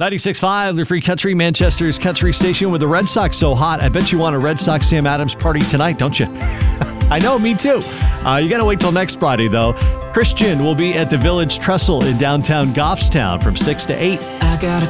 96.5, the Free Country, Manchester's country station. With the Red Sox so hot, I bet you want a Red Sox Sam Adams party tonight, don't you? I know, me too. You got to wait till next Friday, though. Christian will be at the Village Trestle in downtown Goffstown from 6 to 8. I got a